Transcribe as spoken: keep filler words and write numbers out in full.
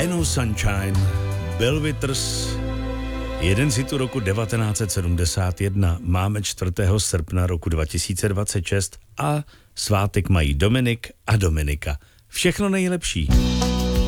No Sunshine, Belviters, jeden z hitů roku devatenáct set sedmdesát jedna. Máme čtvrtého srpna roku dva tisíce dvacet šest a svátek mají Dominik a Dominika. Všechno nejlepší.